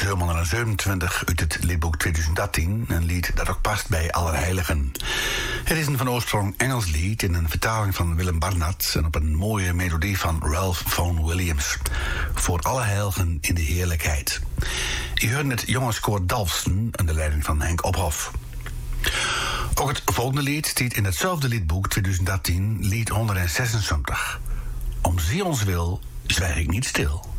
727 uit het liedboek 2018. Een lied dat ook past bij Allerheiligen. Het is een van oorsprong Engels lied in een vertaling van Willem Barnard en op een mooie melodie van Ralph Vaughan Williams. Voor alle heiligen in de heerlijkheid. Je hoort het jongenskoor Dalfsen onder de leiding van Henk Ophoff. Ook het volgende lied staat in hetzelfde liedboek 2018, lied 176. Om zielswil zwijg ik niet stil.